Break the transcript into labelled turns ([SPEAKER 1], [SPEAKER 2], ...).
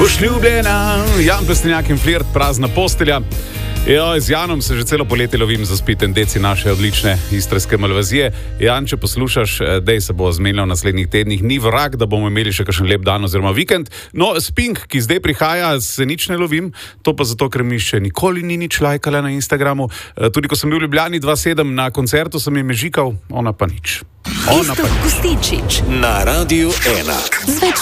[SPEAKER 1] Boš ljubljena, Jan Plestenjak in Flirt, prazna postelja. Z Janom se že celo poletje lovim za spiten deci naše odlične istrske malvazije. Jan, če poslušaš, dej se bo zmenil v naslednjih tednih. Ni vrag, da bomo imeli še kakšen lep dan oziroma vikend. No, Spink, ki zdaj prihaja, se nič ne lovim. To pa zato, ker mi še nikoli ni nič lajkala na Instagramu. Tudi ko sem bil v Ljubljani 2.7 na koncertu, sem je mežikal, ona pa nič.
[SPEAKER 2] Iztok Kostičič
[SPEAKER 3] na Radiu 1.